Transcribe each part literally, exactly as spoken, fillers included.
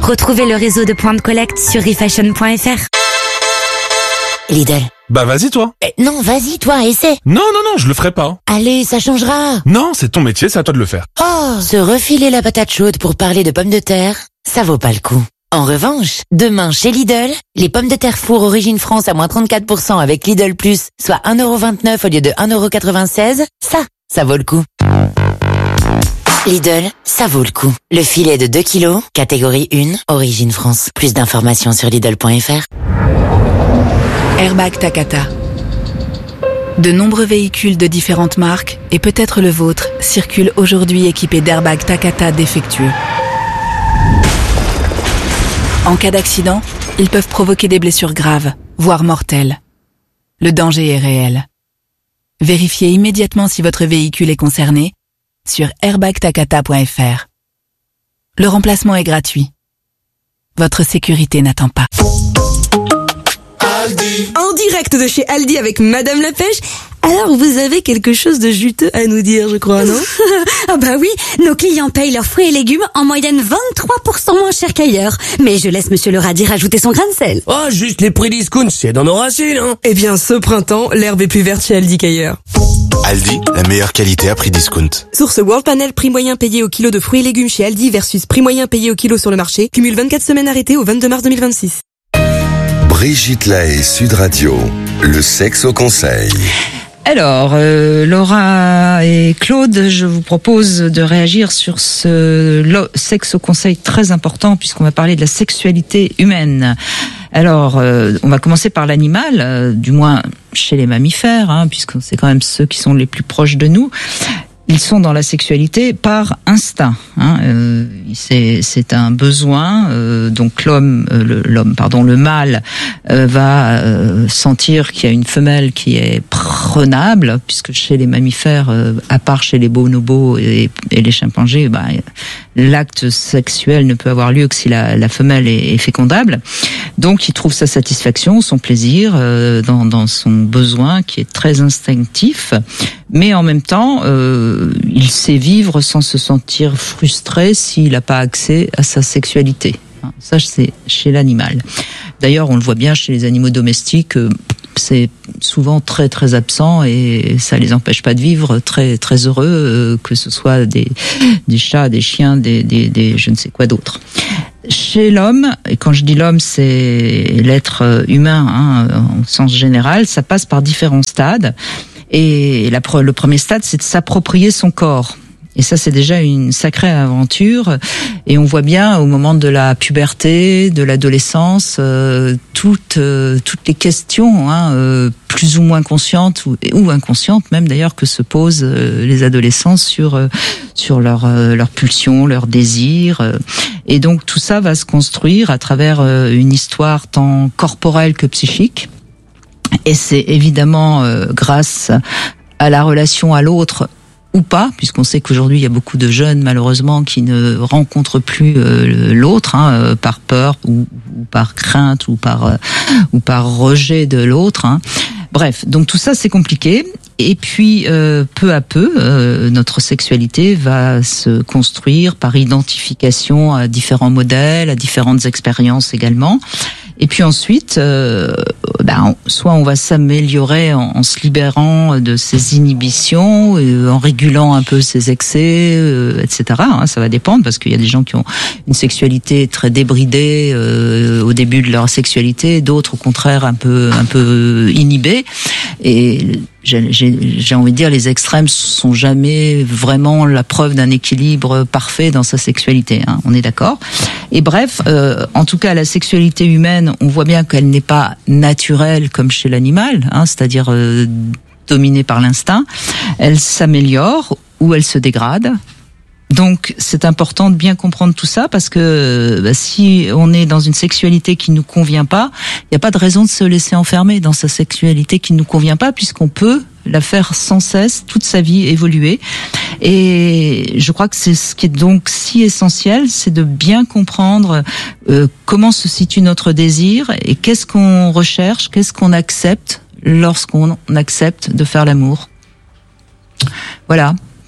Retrouvez le réseau de points de collecte sur refashion point f r. Lidl. Bah vas-y toi. Eh, non, vas-y toi, essaie. Non, non, non, je le ferai pas. Allez, ça changera. Non, c'est ton métier, c'est à toi de le faire. Oh, se refiler la patate chaude pour parler de pommes de terre, ça vaut pas le coup. En revanche, demain chez Lidl, les pommes de terre four Origine France à moins trente-quatre pour cent avec Lidl Plus, soit un euro vingt-neuf au lieu de un euro quatre-vingt-seize, ça, ça vaut le coup. Lidl, ça vaut le coup. Le filet de deux kilos, catégorie un, Origine France. Plus d'informations sur Lidl point f r. Airbag Takata. De nombreux véhicules de différentes marques, et peut-être le vôtre, circulent aujourd'hui équipés d'airbags Takata défectueux. En cas d'accident, ils peuvent provoquer des blessures graves, voire mortelles. Le danger est réel. Vérifiez immédiatement si votre véhicule est concerné sur airbag takata point f r. Le remplacement est gratuit. Votre sécurité n'attend pas. Aldi. En direct de chez Aldi avec Madame la Pêche. Alors, vous avez quelque chose de juteux à nous dire, je crois, non? Ah bah oui, nos clients payent leurs fruits et légumes en moyenne vingt-trois pour cent moins cher qu'ailleurs. Mais je laisse Monsieur le radis rajouter son grain de sel. Oh, juste les prix discount, c'est dans nos racines, hein. Eh bien, ce printemps, l'herbe est plus verte chez Aldi qu'ailleurs. Aldi, la meilleure qualité à prix discount. Source World Panel, prix moyen payé au kilo de fruits et légumes chez Aldi versus prix moyen payé au kilo sur le marché. Cumule vingt-quatre semaines arrêtées au vingt-deux mars deux mille vingt-six. Brigitte Lahaie, Sud Radio, le sexe au conseil. Alors, euh, Laura et Claude, je vous propose de réagir sur ce lo- sexe au conseil très important puisqu'on va parler de la sexualité humaine. Alors, euh, on va commencer par l'animal, euh, du moins chez les mammifères, hein, puisque c'est quand même ceux qui sont les plus proches de nous. Ils sont dans la sexualité par instinct. Hein, euh, c'est, c'est un besoin. Euh, donc l'homme, euh, le, l'homme, pardon, le mâle euh, va euh, sentir qu'il y a une femelle qui est prenable, puisque chez les mammifères, euh, à part chez les bonobos et, et les chimpanzés, bah, l'acte sexuel ne peut avoir lieu que si la, la femelle est, est fécondable. Donc il trouve sa satisfaction, son plaisir euh, dans, dans son besoin qui est très instinctif, mais en même temps, euh, il sait vivre sans se sentir frustré s'il n'a pas accès à sa sexualité. Ça, c'est chez l'animal. D'ailleurs, on le voit bien chez les animaux domestiques, c'est souvent très très absent et ça les empêche pas de vivre très très heureux, que ce soit des des chats, des chiens, des des, des je ne sais quoi d'autre. Chez l'homme, et quand je dis l'homme, c'est l'être humain, hein, au sens général, ça passe par différents stades. Et la, le premier stade, c'est de s'approprier son corps. Et ça, c'est déjà une sacrée aventure. Et on voit bien au moment de la puberté, de l'adolescence, euh, toutes euh, toutes les questions, hein, euh, plus ou moins conscientes ou, ou inconscientes même d'ailleurs, que se posent euh, les adolescents sur euh, sur leur euh, leur pulsion, leurs désirs. Euh. Et donc tout ça va se construire à travers euh, une histoire tant corporelle que psychique. Et c'est évidemment euh, grâce à la relation à l'autre ou pas, puisqu'on sait qu'aujourd'hui il y a beaucoup de jeunes malheureusement qui ne rencontrent plus euh, l'autre, hein, par peur ou, ou par crainte ou par euh, ou par rejet de l'autre. Hein. Bref, donc tout ça c'est compliqué. Et puis euh, peu à peu, euh, notre sexualité va se construire par identification à différents modèles, à différentes expériences également. Et puis ensuite, euh, ben, soit on va s'améliorer en, en se libérant de ses inhibitions, euh, en régulant un peu ses excès, euh, et cetera. Hein, ça va dépendre parce qu'il y a des gens qui ont une sexualité très débridée euh, au début de leur sexualité, d'autres au contraire un peu un peu inhibées. Et j'ai, j'ai, j'ai envie de dire, les extrêmes sont jamais vraiment la preuve d'un équilibre parfait dans sa sexualité. Hein, on est d'accord. Et bref, euh, en tout cas, la sexualité humaine, on voit bien qu'elle n'est pas naturelle comme chez l'animal, hein, c'est-à-dire euh, dominée par l'instinct. Elle s'améliore ou elle se dégrade. Donc, c'est important de bien comprendre tout ça parce que bah, si on est dans une sexualité qui nous convient pas, il n'y a pas de raison de se laisser enfermer dans sa sexualité qui ne nous convient pas, puisqu'on peut la faire sans cesse, toute sa vie, évoluer. Et je crois que c'est ce qui est donc si essentiel, c'est de bien comprendre euh, comment se situe notre désir et qu'est-ce qu'on recherche, qu'est-ce qu'on accepte lorsqu'on accepte de faire l'amour. Voilà.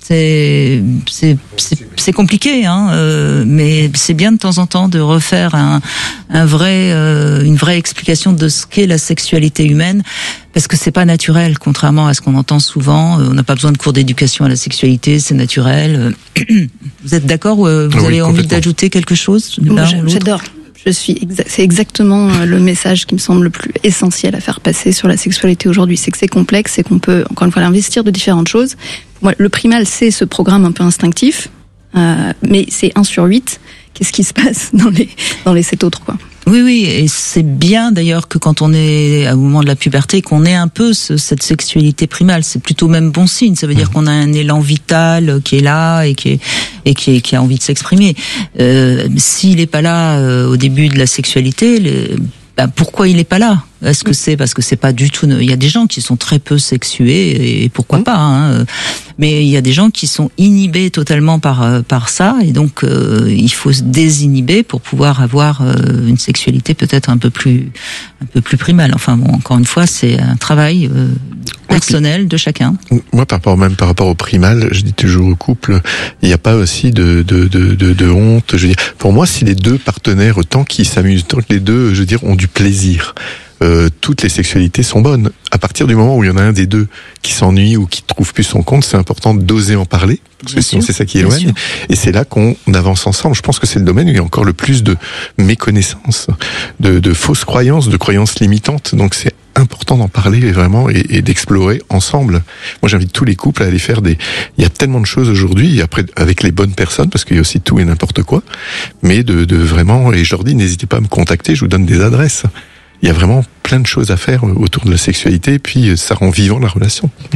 C'est c'est c'est, c'est compliqué, hein, euh, mais c'est bien de temps en temps de refaire un un vrai euh, une vraie explication de ce qu'est la sexualité humaine, parce que c'est pas naturel, contrairement à ce qu'on entend souvent. Euh, on n'a pas besoin de cours d'éducation à la sexualité, c'est naturel. Vous êtes d'accord ou euh, vous oui, avez envie d'ajouter quelque chose? Moi, j'adore. Je suis exa- c'est exactement le message qui me semble le plus essentiel à faire passer sur la sexualité aujourd'hui. C'est que c'est complexe et qu'on peut, encore une fois, l'investir de différentes choses. Moi, le primal, c'est ce programme un peu instinctif, euh, mais c'est un sur huit. Qu'est-ce qui se passe dans les, dans les sept autres, quoi? Oui, oui, et c'est bien d'ailleurs que quand on est au moment de la puberté, qu'on ait un peu ce, cette sexualité primale. C'est plutôt même bon signe. Ça veut dire qu'on a un élan vital qui est là et qui est et qui, est, qui a envie de s'exprimer. Euh, s'il est pas là euh, au début de la sexualité, les, ben pourquoi il est pas là? Est-ce que c'est parce que c'est pas du tout... Il y a des gens qui sont très peu sexués, et pourquoi pas, hein. Mais il y a des gens qui sont inhibés totalement par par ça, et donc euh, il faut se désinhiber pour pouvoir avoir euh, une sexualité peut-être un peu plus un peu plus primale. Enfin bon, encore une fois, c'est un travail euh, personnel de chacun. Moi, par rapport même par rapport au primal, je dis toujours au couple, il n'y a pas aussi de de de de, de honte. Je veux dire, pour moi, si les deux partenaires, tant qu'ils s'amusent, tant que les deux, je veux dire, ont du plaisir. Euh, toutes les sexualités sont bonnes. À partir du moment où il y en a un des deux qui s'ennuie ou qui trouve plus son compte, c'est important d'oser en parler, parce que sinon c'est ça qui éloigne. Et c'est là qu'on avance ensemble. Je pense que c'est le domaine où il y a encore le plus de méconnaissances, de, de fausses croyances, de croyances limitantes. Donc c'est important d'en parler vraiment et, et d'explorer ensemble. Moi, j'invite tous les couples à aller faire des... Il y a tellement de choses aujourd'hui, après avec les bonnes personnes, parce qu'il y a aussi tout et n'importe quoi, mais de, de vraiment... Et je leur dis, n'hésitez pas à me contacter, je vous donne des adresses. Il y a vraiment plein de choses à faire autour de la sexualité, et puis ça rend vivant la relation. Oui.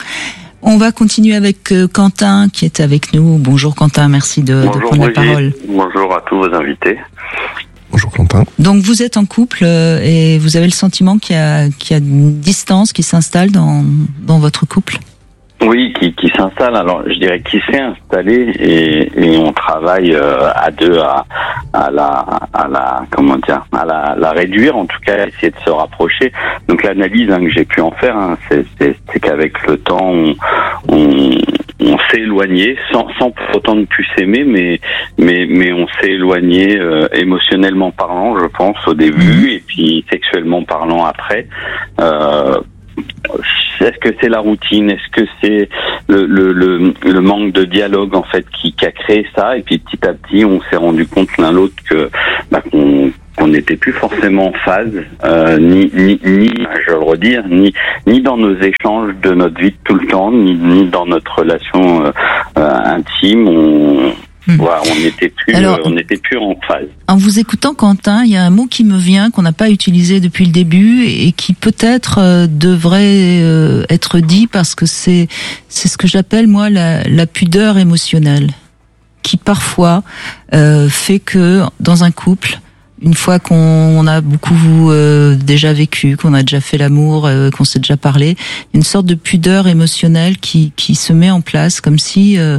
On va continuer avec Quentin qui est avec nous. Bonjour Quentin, merci de, Bonjour, de prendre Brigitte. la parole. Bonjour à tous vos invités. Bonjour Quentin. Donc vous êtes en couple et vous avez le sentiment qu'il y a, qu'il y a une distance qui s'installe dans, dans votre couple? Oui, qui, qui s'installe. Alors, je dirais qui s'est installé et, et on travaille euh, à deux à, à la, à la, comment dire, à la, la réduire. En tout cas, essayer de se rapprocher. Donc, l'analyse hein, que j'ai pu en faire, hein, c'est, c'est, c'est qu'avec le temps, on, on, on s'est éloigné, sans, sans pour autant ne plus s'aimer, mais, mais, mais on s'est éloigné euh, émotionnellement parlant, je pense, au début, et puis sexuellement parlant après. Euh, Est-ce que c'est la routine? Est-ce que c'est le, le, le, le manque de dialogue en fait qui, qui a créé ça? Et puis petit à petit, on s'est rendu compte l'un l'autre que bah, qu'on qu'on n'était plus forcément en phase, euh, ni, ni, ni, je vais le redire, ni, ni dans nos échanges de notre vie de tout le temps, ni, ni dans notre relation euh, euh, intime. On, Mmh. Voilà, on n'était plus, Alors, euh, on n'était plus en phase. En vous écoutant, Quentin, il y a un mot qui me vient qu'on n'a pas utilisé depuis le début et qui peut-être euh, devrait euh, être dit parce que c'est c'est ce que j'appelle moi la, la pudeur émotionnelle, qui parfois euh, fait que dans un couple, une fois qu'on a beaucoup euh, déjà vécu, qu'on a déjà fait l'amour, euh, qu'on s'est déjà parlé, une sorte de pudeur émotionnelle qui qui se met en place, comme si euh,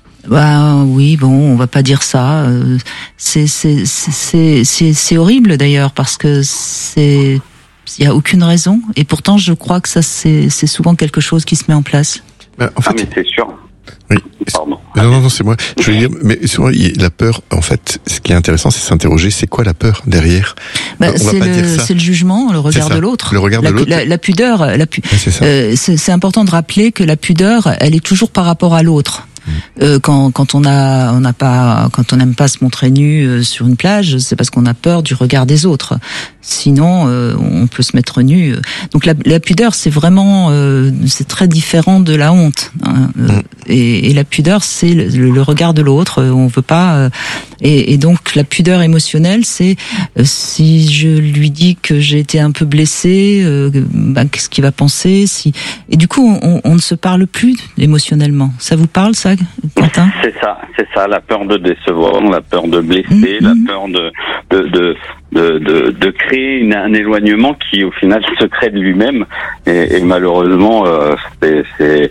bah oui, bon, on va pas dire ça. C'est c'est c'est c'est c'est horrible d'ailleurs parce que c'est il y a aucune raison et pourtant je crois que ça c'est c'est souvent quelque chose qui se met en place. Ben, en fait, ah mais c'est sûr. Oui. Pardon. Non, non, non, c'est moi. Je veux dire, mais souvent, la peur, en fait, ce qui est intéressant, c'est s'interroger, c'est quoi la peur derrière? Bah, on c'est, va pas le, dire ça. C'est le jugement, le regard de l'autre. Le regard la, de l'autre. La, la pudeur, la pu... ouais, c'est, ça. Euh, c'est, c'est important de rappeler que la pudeur, elle est toujours par rapport à l'autre. Euh, quand quand on a on n'a pas quand on n'aime pas se montrer nu euh, sur une plage, c'est parce qu'on a peur du regard des autres. Sinon, euh, on peut se mettre nu. Donc la, la pudeur, c'est vraiment euh, c'est très différent de la honte. Hein. Mm. Et, et la pudeur, c'est le, le regard de l'autre. On veut pas. Euh, et, et donc la pudeur émotionnelle, c'est euh, si je lui dis que j'ai été un peu blessée, euh, ben, qu'est-ce qu'il va penser? Si et du coup, on, on ne se parle plus émotionnellement. Ça vous parle ça, Quentin? C'est ça, c'est ça, la peur de décevoir, la peur de blesser, mmh, la mmh. peur de de de de de, de créer une, un éloignement qui au final se crée de lui-même et, et malheureusement euh, c'est c'est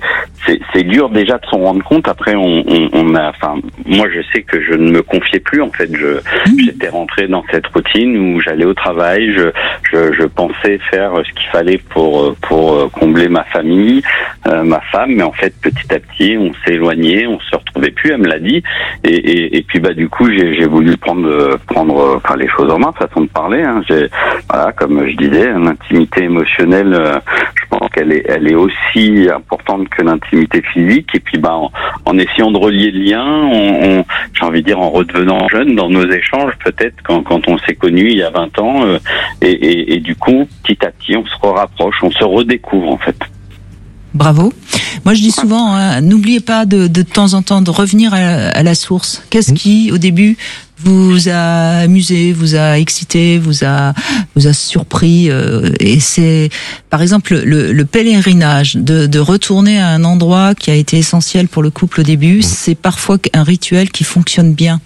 c'est, c'est dur déjà de s'en rendre compte. Après, on, on, on a, enfin, moi, je sais que je ne me confiais plus. En fait, je, mmh. j'étais rentré dans cette routine où j'allais au travail, je, je, je pensais faire ce qu'il fallait pour, pour combler ma famille, euh, ma femme. Mais en fait, petit à petit, on s'est éloigné, on se retrouvait plus. Elle me l'a dit. Et, et, et puis, bah, du coup, j'ai, j'ai voulu prendre, prendre, enfin, les choses en main, façon de parler. Hein. J'ai, voilà, comme je disais, l'intimité émotionnelle, euh, je pense qu'elle est, elle est aussi importante que l'intimité physique. Et puis, bah, en, en essayant de relier le lien, on, on, j'ai envie de dire, en redevenant jeune dans nos échanges, peut-être quand, quand on s'est connus il y a vingt ans, euh, et, et, et du coup, petit à petit, on se rapproche, on se redécouvre en fait. Bravo. Moi, je dis souvent, hein, n'oubliez pas de, de temps en temps de revenir à, à la source. Qu'est-ce qui, au début, vous a amusé, vous a excité, vous a vous a surpris, euh, et c'est, par exemple, le, le pèlerinage, de, de retourner à un endroit qui a été essentiel pour le couple au début, c'est parfois un rituel qui fonctionne bien.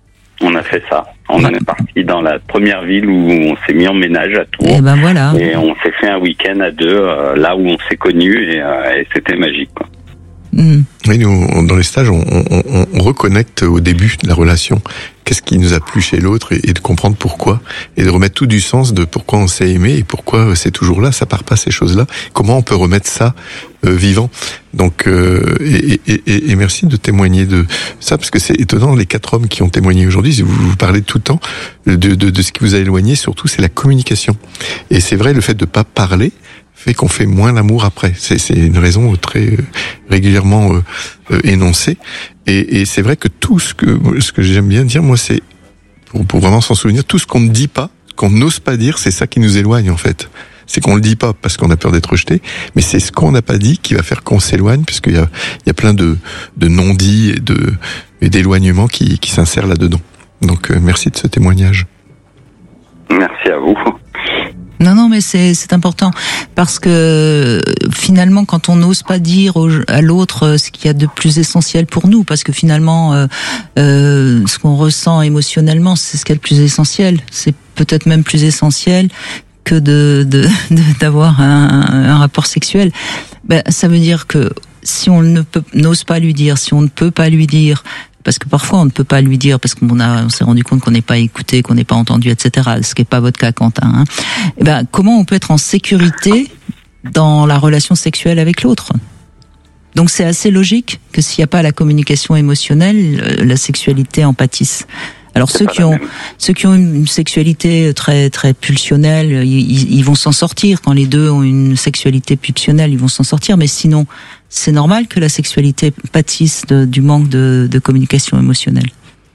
On a fait ça. On est parti dans la première ville où on s'est mis en ménage à Tours. Et ben voilà. Et on s'est fait un week-end à deux, euh, là où on s'est connus, et, euh, et c'était magique, quoi. Mmh. Oui, nous, dans les stages, on, on, on reconnecte au début de la relation qu'est-ce qui nous a plu chez l'autre, et, et de comprendre pourquoi, et de remettre tout du sens de pourquoi on s'est aimé et pourquoi c'est toujours là, ça part pas ces choses-là. Comment on peut remettre ça euh, vivant. Donc, euh, et, et, et, et merci de témoigner de ça, parce que c'est étonnant, les quatre hommes qui ont témoigné aujourd'hui, vous, vous parlez tout le temps de, de, de ce qui vous a éloigné, surtout c'est la communication. Et c'est vrai, le fait de pas parler fait qu'on fait moins l'amour après. C'est, c'est une raison très euh, régulièrement euh, euh, énoncée. Et, et c'est vrai que tout ce que ce que j'aime bien dire, moi, c'est pour, pour vraiment s'en souvenir, tout ce qu'on ne dit pas, qu'on n'ose pas dire, c'est ça qui nous éloigne en fait. C'est qu'on le dit pas parce qu'on a peur d'être rejeté, mais c'est ce qu'on n'a pas dit qui va faire qu'on s'éloigne, puisqu'il y a il y a plein de de non-dits et de et d'éloignements qui qui s'insèrent là-dedans. Donc euh, merci de ce témoignage. Merci à vous. Non, non, mais c'est c'est important, parce que finalement, quand on n'ose pas dire au, à l'autre ce qu'il y a de plus essentiel pour nous, parce que finalement, euh, euh, ce qu'on ressent émotionnellement, c'est ce qu'il y a de plus essentiel. C'est peut-être même plus essentiel que de, de, de d'avoir un, un rapport sexuel. Ben, ça veut dire que si on ne peut, n'ose pas lui dire, si on ne peut pas lui dire, parce que parfois on ne peut pas lui dire parce qu'on a, on s'est rendu compte qu'on n'est pas écouté, qu'on n'est pas entendu, et cetera. Ce qui n'est pas votre cas, Quentin. Hein. Et ben, comment on peut être en sécurité dans la relation sexuelle avec l'autre ? Donc c'est assez logique que s'il n'y a pas la communication émotionnelle, la sexualité en pâtisse. Alors ceux qui ont ceux qui ont une sexualité très très pulsionnelle, ils, ils vont s'en sortir. Quand les deux ont une sexualité pulsionnelle, ils vont s'en sortir. Mais sinon, c'est normal que la sexualité pâtisse de, du manque de, de communication émotionnelle.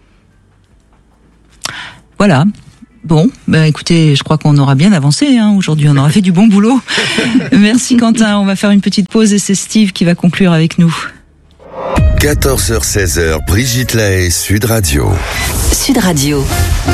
Voilà. Bon, ben écoutez, je crois qu'on aura bien avancé hein, aujourd'hui. On aura fait du bon boulot. Merci Quentin. On va faire une petite pause et c'est Steve qui va conclure avec nous. quatorze heures seize, Brigitte Lahaie, Sud Radio. Sud Radio.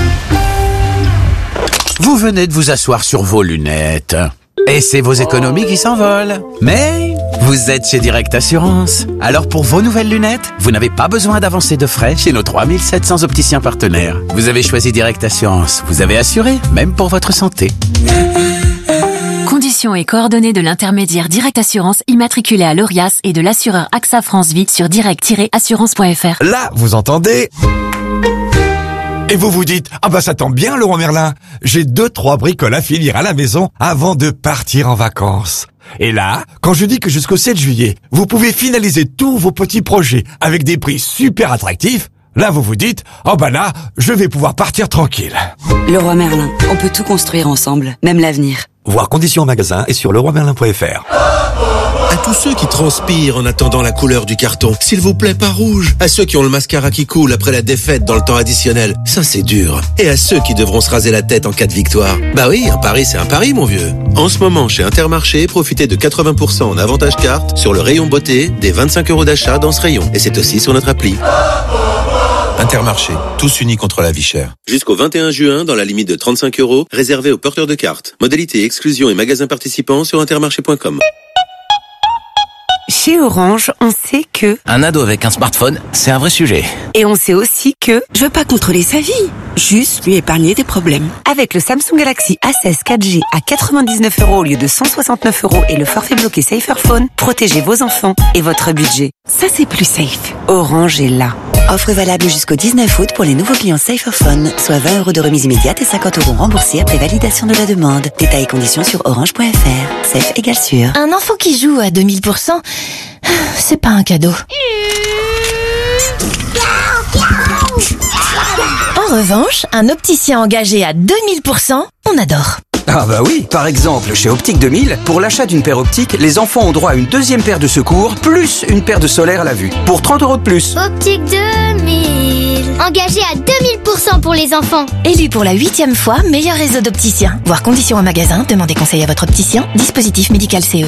Vous venez de vous asseoir sur vos lunettes. Et c'est vos économies qui s'envolent. Mais vous êtes chez Direct Assurance. Alors pour vos nouvelles lunettes, vous n'avez pas besoin d'avancer de frais chez nos trois mille sept cents opticiens partenaires. Vous avez choisi Direct Assurance. Vous avez assuré, même pour votre santé. Conditions et coordonnées de l'intermédiaire Direct Assurance immatriculé à l'Orias et de l'assureur AXA France Vie sur direct tiret assurance point f r. Là, vous entendez ? Et vous vous dites, ah bah ça tombe bien Leroy Merlin, j'ai deux, trois bricoles à finir à la maison avant de partir en vacances. Et là, quand je dis que jusqu'au sept juillet, vous pouvez finaliser tous vos petits projets avec des prix super attractifs, là vous vous dites, oh bah là, je vais pouvoir partir tranquille. Leroy Merlin, on peut tout construire ensemble, même l'avenir. Voir conditions en magasin et sur leroy merlin point f r. À tous ceux qui transpirent en attendant la couleur du carton, s'il vous plaît, pas rouge. À ceux qui ont le mascara qui coule après la défaite dans le temps additionnel, ça c'est dur. Et à ceux qui devront se raser la tête en cas de victoire. Bah oui, un pari c'est un pari mon vieux. En ce moment, chez Intermarché, profitez de quatre-vingts pour cent en avantage carte sur le rayon beauté des vingt-cinq euros d'achat dans ce rayon. Et c'est aussi sur notre appli. Intermarché, tous unis contre la vie chère. Jusqu'au vingt et un juin, dans la limite de trente-cinq euros, réservé aux porteurs de cartes. Modalité, exclusion et magasins participants sur intermarché point com. Chez Orange, on sait que... Un ado avec un smartphone, c'est un vrai sujet. Et on sait aussi que... Je veux pas contrôler sa vie, juste lui épargner des problèmes. Avec le Samsung Galaxy A seize quatre G à quatre-vingt-dix-neuf euros au lieu de cent soixante-neuf euros et le forfait bloqué Saferphone, protégez vos enfants et votre budget. Ça, c'est plus safe. Orange est là. Offre valable jusqu'au dix-neuf août pour les nouveaux clients Saferphone, soit vingt euros de remise immédiate et cinquante euros remboursés après validation de la demande. Détails et conditions sur orange point f r. Safe égale sûr. Un enfant qui joue à deux mille pour cent, c'est pas un cadeau. En revanche, un opticien engagé à deux mille pour cent, on adore. Ah bah oui, par exemple, chez Optique deux mille, pour l'achat d'une paire optique, les enfants ont droit à une deuxième paire de secours, plus une paire de solaire à la vue, pour trente euros de plus. Optique deux mille, engagé à deux mille pour cent pour les enfants. Élu pour la huitième fois meilleur réseau d'opticiens. Voir conditions en magasin, demandez conseil à votre opticien. Dispositif médical C E.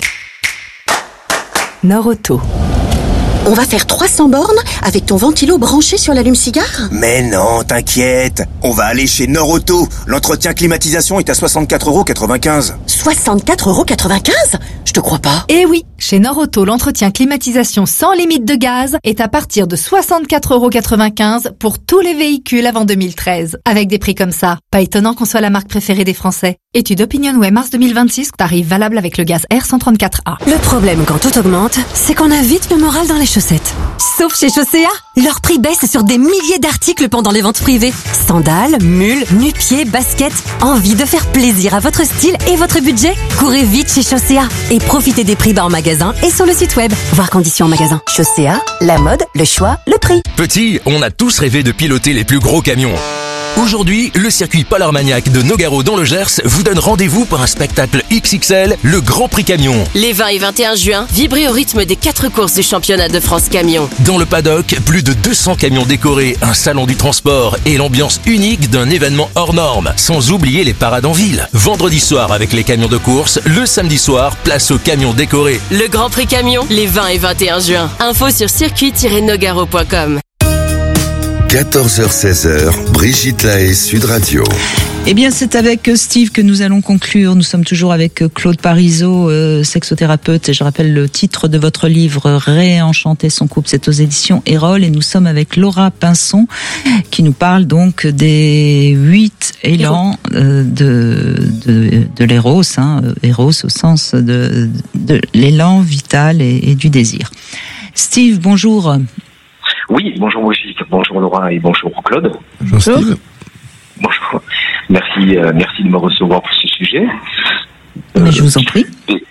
Norauto. On va faire trois cents bornes avec ton ventilo branché sur l'allume-cigare ? Mais non, t'inquiète. On va aller chez Norauto. L'entretien climatisation est à soixante-quatre euros quatre-vingt-quinze. soixante-quatre euros quatre-vingt-quinze ? Je te crois pas. Eh oui, chez Norauto, l'entretien climatisation sans limite de gaz est à partir de soixante-quatre euros quatre-vingt-quinze pour tous les véhicules avant deux mille treize. Avec des prix comme ça, pas étonnant qu'on soit la marque préférée des Français. Étude OpinionWay mars deux mille vingt-six, tarif valable avec le gaz R cent trente-quatre A. Le problème quand tout augmente, c'est qu'on a vite le moral dans les chaussettes. Sauf chez Chaussea, leur prix baisse sur des milliers d'articles pendant les ventes privées. Sandales, mules, nu-pieds, baskets. Envie de faire plaisir à votre style et votre budget ? Courez vite chez Chaussea et profitez des prix bas en magasin et sur le site web. Voir conditions en magasin. Chaussea, la mode, le choix, le prix. Petit, on a tous rêvé de piloter les plus gros camions. Aujourd'hui, le circuit Pôle Armagnac de Nogaro dans le Gers vous donne rendez-vous pour un spectacle X X L, le Grand Prix Camion. Les vingt et vingt et un juin, vibrez au rythme des quatre courses du championnat de France Camion. Dans le paddock, plus de deux cents camions décorés, un salon du transport et l'ambiance unique d'un événement hors norme. Sans oublier les parades en ville. Vendredi soir avec les camions de course, le samedi soir, place aux camions décorés. Le Grand Prix Camion, les vingt et vingt et un juin. Info sur circuit tiret nogaro point com. quatorze heures seize, Brigitte Lahaie, Sud Radio. Eh bien, c'est avec Steve que nous allons conclure. Nous sommes toujours avec Claude Parisot, euh, sexothérapeute. Et je rappelle le titre de votre livre, Réenchanter son couple. C'est aux éditions Erol. Et nous sommes avec Laura Pinson, qui nous parle donc des huit élans euh, de, de, de l'éros, hein, éros au sens de, de l'élan vital et, et du désir. Steve, bonjour. Oui, bonjour Brigitte, bonjour Laura et bonjour Claude. Bonjour Steve. Bonjour. Merci, euh, merci de me recevoir pour ce sujet. Mais euh, je vous en prie.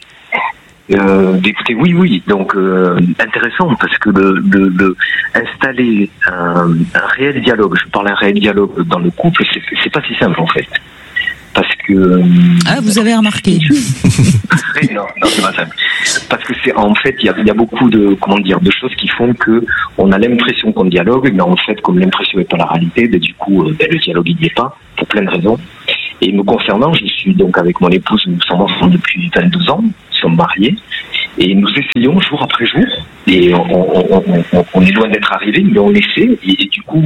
Euh, écoutez, oui, oui, donc euh, intéressant parce que de, de, de installer un, un réel dialogue, je parle d'un réel dialogue dans le couple, c'est, c'est pas si simple en fait. Parce que... Ah, vous avez remarqué. non, non, c'est pas simple. Parce que c'est, en fait, il y a, y a beaucoup de, comment dire, de choses qui font que on a l'impression qu'on dialogue, mais en fait, comme l'impression n'est pas la réalité, ben, du coup, ben, le dialogue, il n'y est pas, pour plein de raisons. Et me concernant, je suis donc avec mon épouse, nous sommes ensemble depuis vingt-deux ans, nous sommes mariés, et nous essayons jour après jour, et on, on, on, on, on est loin d'être arrivé, mais on essaie, et, et du coup,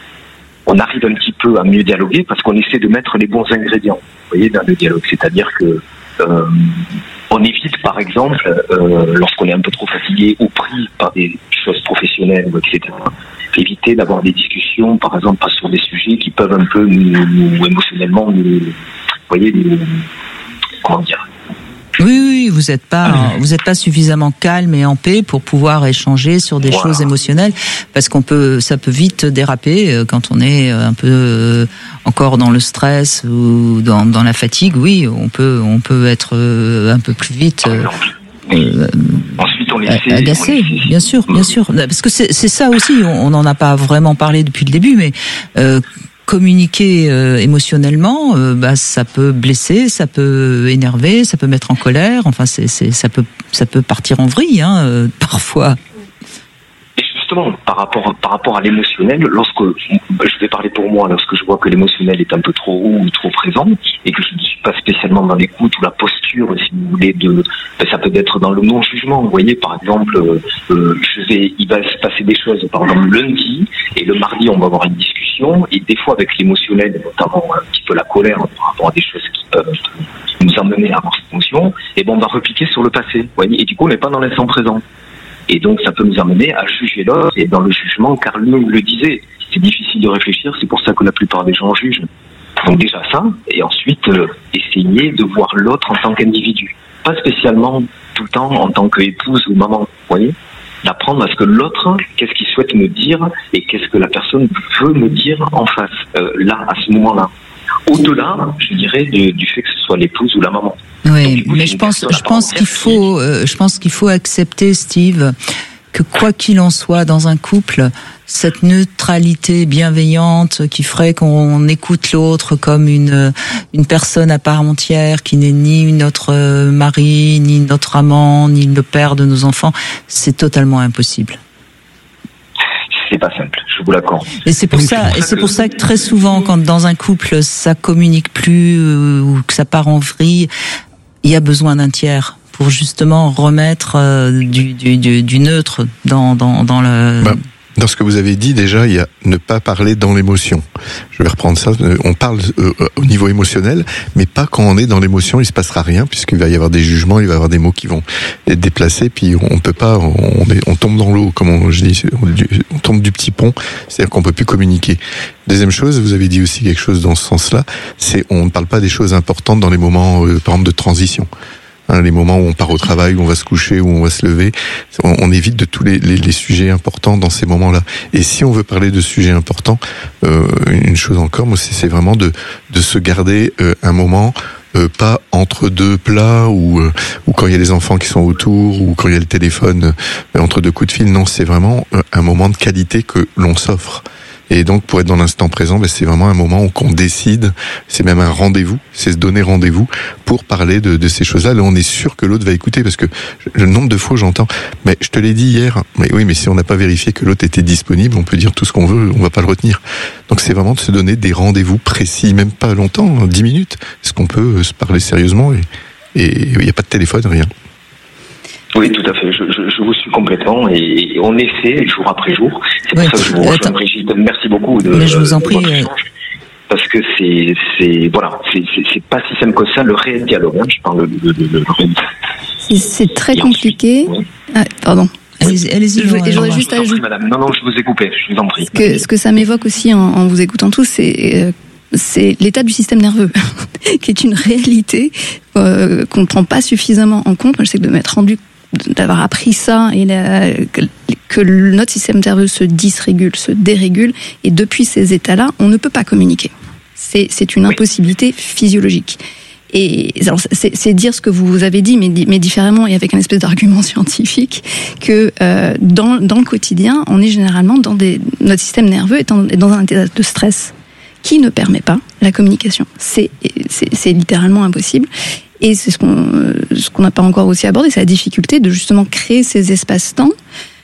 on arrive un petit peu à mieux dialoguer parce qu'on essaie de mettre les bons ingrédients, vous voyez, dans le dialogue. C'est-à-dire que euh, on évite, par exemple, euh, lorsqu'on est un peu trop fatigué ou pris par des choses professionnelles, et cetera, éviter d'avoir des discussions, par exemple, pas sur des sujets qui peuvent un peu nous, nous émotionnellement, nous, vous voyez, nous, comment dire. Oui, oui, vous n'êtes pas, vous n'êtes pas suffisamment calme et en paix pour pouvoir échanger sur des voilà. choses émotionnelles, parce qu'on peut, ça peut vite déraper quand on est un peu encore dans le stress ou dans, dans la fatigue. Oui, on peut, on peut être un peu plus vite. Euh, Ensuite, on essaie, agacé, on essaie. bien sûr, bien sûr, parce que c'est, c'est ça aussi. On n'en a pas vraiment parlé depuis le début, mais euh, communiquer euh, émotionnellement, euh, bah ça peut blesser, ça peut énerver, ça peut mettre en colère. Enfin, c'est, c'est ça peut ça peut partir en vrille, hein, euh, parfois. Et justement, par rapport par rapport à l'émotionnel, lorsque je vais parler pour moi, lorsque je vois que l'émotionnel est un peu trop haut ou trop présent, et que je ne suis pas spécialement dans l'écoute ou la posture, si vous voulez, de, ben, ça peut être dans le non-jugement. Vous voyez, par exemple, euh, je vais, il va se passer des choses, par exemple lundi, et le mardi, on va avoir une discussion, et des fois avec l'émotionnel, notamment un petit peu la colère par rapport à des choses qui peuvent nous emmener à avoir cette émotion, et bon, on va repiquer sur le passé. Vous voyez, et du coup, on n'est pas dans l'instant présent. Et donc ça peut nous amener à juger l'autre. Et dans le jugement, Carl Jung le disait, c'est difficile de réfléchir, c'est pour ça que la plupart des gens jugent. Donc déjà ça, et ensuite euh, essayer de voir l'autre en tant qu'individu. Pas spécialement tout le temps en tant qu'épouse ou maman, vous voyez. D'apprendre à ce que l'autre, qu'est-ce qu'il souhaite me dire et qu'est-ce que la personne veut me dire en face, euh, là, à ce moment-là. Au-delà, je dirais, du, du fait que ce soit l'épouse ou la maman. Oui, Donc, coup, mais je pense, je pense qu'il faut, euh, je pense qu'il faut accepter, Steve, que quoi qu'il en soit dans un couple, cette neutralité bienveillante qui ferait qu'on écoute l'autre comme une une personne à part entière, qui n'est ni notre mari, ni notre amant, ni le père de nos enfants, c'est totalement impossible. C'est pas simple, je vous l'accorde. Et c'est pour Donc, ça, c'est pour et ça c'est que... pour ça que très souvent, quand dans un couple ça communique plus euh, ou que ça part en vrille, il y a besoin d'un tiers pour justement remettre euh, du, du, du, du neutre dans, dans, dans le... Bah, dans ce que vous avez dit, déjà, il y a ne pas parler dans l'émotion. Je vais reprendre ça. On parle euh, au niveau émotionnel, mais pas quand on est dans l'émotion, il se passera rien, puisqu'il va y avoir des jugements, il va y avoir des mots qui vont être déplacés, puis on peut pas, on, est, on tombe dans l'eau, comme on, je dis, on, on tombe du petit pont, c'est-à-dire qu'on peut plus communiquer. Deuxième chose, vous avez dit aussi quelque chose dans ce sens-là, c'est on ne parle pas des choses importantes dans les moments, euh, par exemple, de transition. Les moments où on part au travail, où on va se coucher, où on va se lever, on, on évite de tous les, les, les sujets importants dans ces moments-là. Et si on veut parler de sujets importants, euh, une chose encore, moi, c'est, c'est vraiment de, de se garder euh, un moment, euh, pas entre deux plats ou euh, ou quand il y a les enfants qui sont autour ou quand il y a le téléphone euh, entre deux coups de fil. Non, c'est vraiment euh, un moment de qualité que l'on s'offre. Et donc, pour être dans l'instant présent, ben, c'est vraiment un moment où on décide, c'est même un rendez-vous, c'est se donner rendez-vous pour parler de, de ces choses-là. Là, on est sûr que l'autre va écouter, parce que le nombre de fois j'entends, mais je te l'ai dit hier, mais oui, mais si on n'a pas vérifié que l'autre était disponible, on peut dire tout ce qu'on veut, on va pas le retenir. Donc, c'est vraiment de se donner des rendez-vous précis, même pas longtemps, dix minutes. Est-ce qu'on peut se parler sérieusement et il n'y a pas de téléphone, rien. Oui, tout à fait. Je, je, je vous suis complètement et on essaie jour après jour. C'est pour oui. ça que je vous rejoins, Brigitte. Merci beaucoup de, Mais je vous en prie, de votre échange. Parce que c'est, c'est, voilà, c'est, c'est, c'est pas si simple que ça, le réel dialogue. Hein, je parle de, de, de, de réel. C'est, c'est très et compliqué. Ensuite, oui. ah, pardon. Allez-y, allez-y. Je, je voudrais juste ajouter. Madame. Non, non, je vous ai coupé. Je vous en prie. Ce que, ce que ça m'évoque aussi en, en vous écoutant tous, c'est. Euh, c'est l'état du système nerveux, qui est une réalité euh, qu'on ne prend pas suffisamment en compte. Moi, je sais que de m'être rendu, d'avoir appris ça, et la, que, que notre système nerveux se dysrégule, se dérégule, et depuis ces états-là, on ne peut pas communiquer. C'est, c'est une impossibilité physiologique. Et alors, c'est, c'est dire ce que vous avez dit, mais, mais différemment et avec un espèce d'argument scientifique, que euh, dans, dans le quotidien, on est généralement dans des, notre système nerveux est, en, est dans un état de stress qui ne permet pas la communication. C'est, c'est, c'est littéralement impossible. Et c'est ce qu'on ce qu'on n'a pas encore aussi abordé, c'est la difficulté de justement créer ces espaces-temps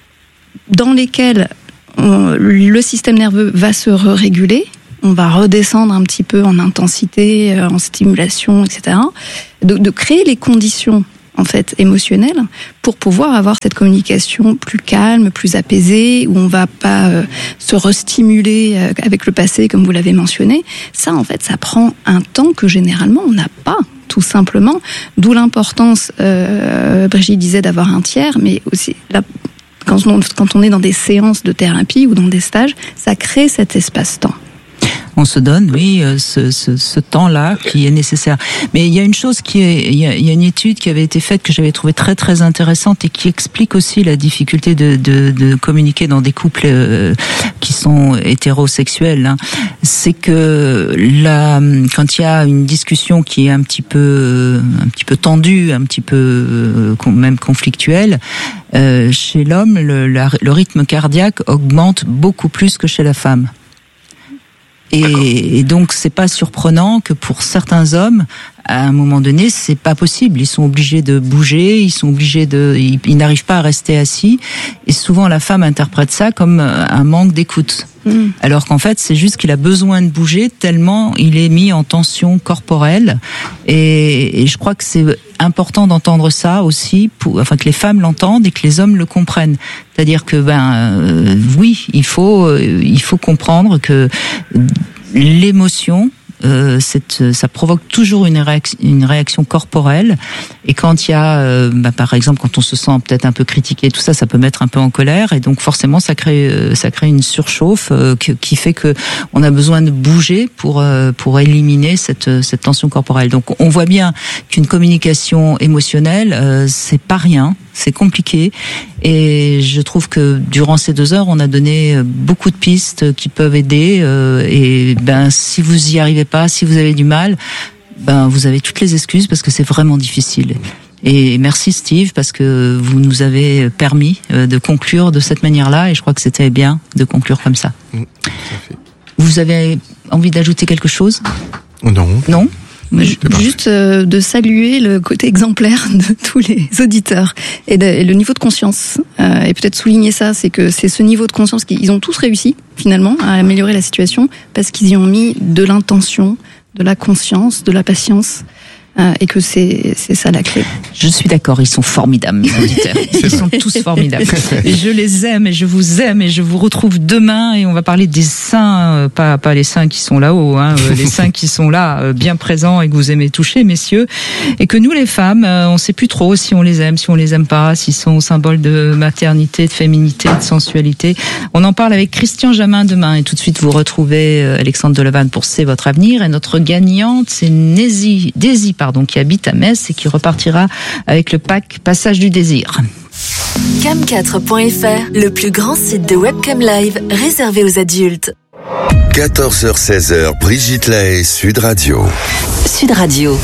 dans lesquels on, le système nerveux va se réguler, on va redescendre un petit peu en intensité, en stimulation, et cetera. De, de créer les conditions en fait émotionnelles pour pouvoir avoir cette communication plus calme, plus apaisée, où on va pas euh, se restimuler euh, avec le passé comme vous l'avez mentionné. Ça en fait, ça prend un temps que généralement on n'a pas, tout simplement. D'où l'importance, euh, Brigitte disait, d'avoir un tiers, mais aussi là, quand on, quand on est dans des séances de thérapie ou dans des stages, ça crée cet espace-temps. On se donne, oui, ce, ce, ce temps-là qui est nécessaire. Mais il y a une chose qui est, il y a, il y a une étude qui avait été faite que j'avais trouvée très très intéressante et qui explique aussi la difficulté de, de, de communiquer dans des couples euh, qui sont hétérosexuels. Hein. C'est que là, quand il y a une discussion qui est un petit peu, un petit peu tendue, un petit peu euh, même conflictuelle, euh, chez l'homme, le, la, le rythme cardiaque augmente beaucoup plus que chez la femme. Et, et donc c'est pas surprenant que pour certains hommes, à un moment donné, c'est pas possible. Ils sont obligés de bouger, ils sont obligés de, ils, ils n'arrivent pas à rester assis. Et souvent la femme interprète ça comme un manque d'écoute. Mmh. Alors qu'en fait, c'est juste qu'il a besoin de bouger tellement il est mis en tension corporelle. Et, et je crois que c'est important d'entendre ça aussi, pour, enfin que les femmes l'entendent et que les hommes le comprennent. C'est-à-dire que ben euh, oui, il faut, euh, il faut comprendre que l'émotion euh, cette, ça provoque toujours une réaction, une réaction corporelle. Et quand il y a, euh, bah, par exemple, quand on se sent peut-être un peu critiqué, tout ça, ça peut mettre un peu en colère. Et donc forcément, ça crée, euh, ça crée une surchauffe euh, qui, qui fait que on a besoin de bouger pour euh, pour éliminer cette cette tension corporelle. Donc on voit bien qu'une communication émotionnelle, euh, c'est pas rien. C'est compliqué et je trouve que durant ces deux heures, on a donné beaucoup de pistes qui peuvent aider. Et ben, si vous y arrivez pas, si vous avez du mal, ben vous avez toutes les excuses parce que c'est vraiment difficile. Et merci Steve parce que vous nous avez permis de conclure de cette manière-là et je crois que c'était bien de conclure comme ça. Mmh, vous avez envie d'ajouter quelque chose ? Non. Non ? Juste euh, de saluer le côté exemplaire de tous les auditeurs et, de, et le niveau de conscience. Euh, et peut-être souligner ça, c'est que c'est ce niveau de conscience qu'ils ont tous réussi finalement à améliorer la situation parce qu'ils y ont mis de l'intention, de la conscience, de la patience. Euh, et que c'est c'est ça la clé. Je suis d'accord, ils sont formidables, mes auditeurs. Ils sont tous formidables. Et je les aime et je vous aime et je vous retrouve demain et on va parler des saints, euh, pas pas les saints qui sont là-haut, hein, euh, les saints qui sont là, euh, bien présents et que vous aimez toucher, messieurs, et que nous les femmes, euh, on sait plus trop si on les aime, si on les aime pas, s'ils sont symbole de maternité, de féminité, de sensualité. On en parle avec Christian Jamin demain et tout de suite vous retrouvez euh, Alexandre Delavanne pour C'est votre avenir et notre gagnante c'est Nézi, Daisy, pardon. Donc qui habite à Metz et qui repartira avec le pack Passage du désir. cam quatre point f r, le plus grand site de webcam live réservé aux adultes. quatorze heures seize, Brigitte Lahaie, Sud Radio. Sud Radio.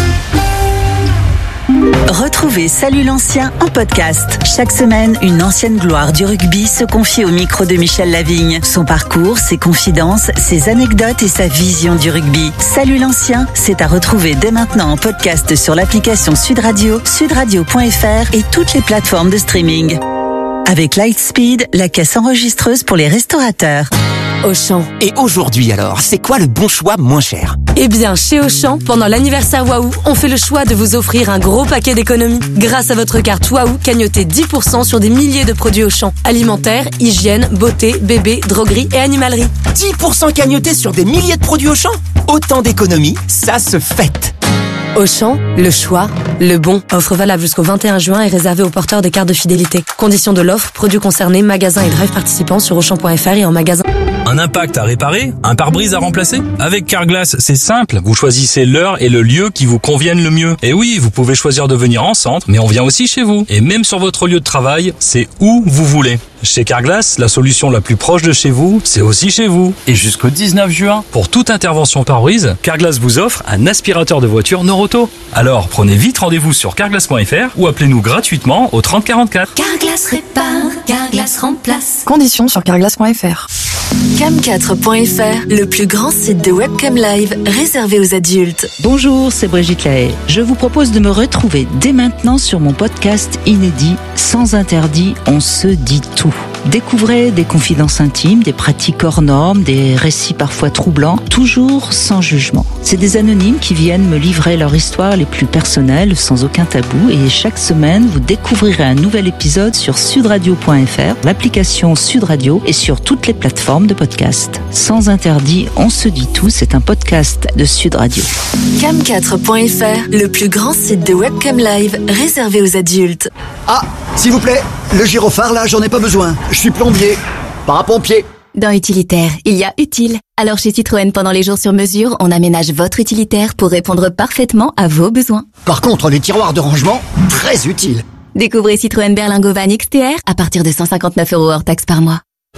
Retrouvez Salut l'ancien en podcast. Chaque semaine, une ancienne gloire du rugby se confie au micro de Michel Lavigne. Son parcours, ses confidences, ses anecdotes et sa vision du rugby. Salut l'ancien, c'est à retrouver dès maintenant en podcast sur l'application Sud Radio, sudradio point f r et toutes les plateformes de streaming. Avec Lightspeed, la caisse enregistreuse pour les restaurateurs. Auchan. Et aujourd'hui alors, c'est quoi le bon choix moins cher ? Eh bien, chez Auchan, pendant l'anniversaire Waouh, on fait le choix de vous offrir un gros paquet d'économies. Grâce à votre carte Waouh, cagnotez dix pour cent sur des milliers de produits Auchan. Alimentaire, hygiène, beauté, bébé, droguerie et animalerie. dix pour cent cagnotés sur des milliers de produits Auchan ? Autant d'économies, ça se fête. Auchan, le choix, le bon. Offre valable jusqu'au vingt et un juin et réservée aux porteurs des cartes de fidélité. Conditions de l'offre, produits concernés, magasins et drive participants sur auchan point f r et en magasin. Un impact à réparer ? Un pare-brise à remplacer ? Avec Carglass, c'est simple. Vous choisissez l'heure et le lieu qui vous conviennent le mieux. Et oui, vous pouvez choisir de venir en centre, mais on vient aussi chez vous. Et même sur votre lieu de travail, c'est où vous voulez. Chez Carglass, la solution la plus proche de chez vous, c'est aussi chez vous. Et jusqu'au dix-neuf juin, pour toute intervention pare-brise, Carglass vous offre un aspirateur de voiture Noroto. Alors, prenez vite rendez-vous sur carglass point f r ou appelez-nous gratuitement au trente quarante-quatre. Carglass répare, Carglass remplace. Conditions sur carglass point f r. cam quatre point f r, le plus grand site de webcam live réservé aux adultes. Bonjour, c'est Brigitte Lahaie. Je vous propose de me retrouver dès maintenant sur mon podcast inédit Sans interdit, on se dit tout. Découvrez des confidences intimes, des pratiques hors normes, des récits parfois troublants, toujours sans jugement. C'est des anonymes qui viennent me livrer leur histoire les plus personnelles, sans aucun tabou, et chaque semaine, vous découvrirez un nouvel épisode sur sudradio point f r, l'application Sud Radio et sur toutes les plateformes de podcast. Sans interdit, on se dit tout, c'est un podcast de Sud Radio. cam quatre point f r, le plus grand site de webcam live réservé aux adultes. Ah, s'il vous plaît, le gyrophare là, j'en ai pas besoin. Je suis plombier, pas pompier. Dans utilitaire, il y a utile. Alors chez Citroën, pendant les jours sur mesure, on aménage votre utilitaire pour répondre parfaitement à vos besoins. Par contre, les tiroirs de rangement, très utiles. Découvrez Citroën Berlingo Van X T R à partir de cent cinquante-neuf euros hors taxe par mois.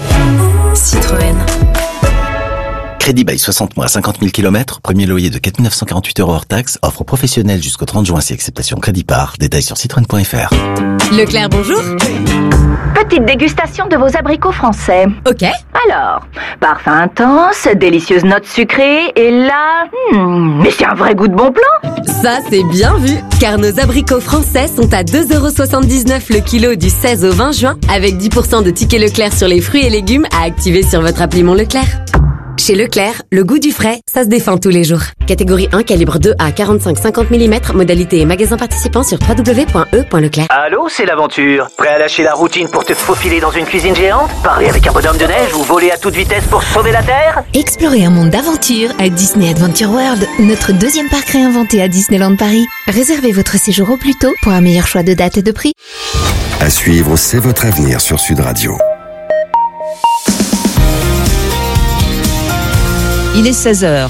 Citroën. Crédit bail soixante mois, cinquante mille kilomètres, premier loyer de quatre mille neuf cent quarante-huit euros hors taxe, offre professionnelle jusqu'au trente juin si acceptation crédit par, détails sur citroën point f r. Leclerc, bonjour. Petite dégustation de vos abricots français. Ok. Alors, parfum intense, délicieuse note sucrée, et là... Hmm, mais c'est un vrai goût de bon plan. Ça, c'est bien vu, car nos abricots français sont à deux euros soixante-dix-neuf le kilo du seize au vingt juin, avec dix pour cent de tickets Leclerc sur les fruits et légumes à activer sur votre appli Mon Leclerc. Chez Leclerc, le goût du frais, ça se défend tous les jours. Catégorie un, calibre deux à quarante-cinq à cinquante millimètres, modalité et magasin participant sur w w w point e point leclerc. Allô, c'est l'aventure. Prêt à lâcher la routine pour te faufiler dans une cuisine géante? Parler avec un bonhomme de neige ou voler à toute vitesse pour sauver la Terre? Explorez un monde d'aventure à Disney Adventure World, notre deuxième parc réinventé à Disneyland Paris. Réservez votre séjour au plus tôt pour un meilleur choix de date et de prix. À suivre, c'est votre avenir sur Sud Radio. Il est seize heures.